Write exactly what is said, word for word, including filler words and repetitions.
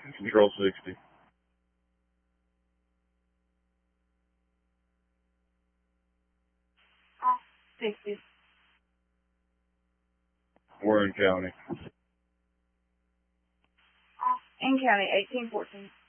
Control sixty. sixty. Warren County. In County, eighteen fourteen.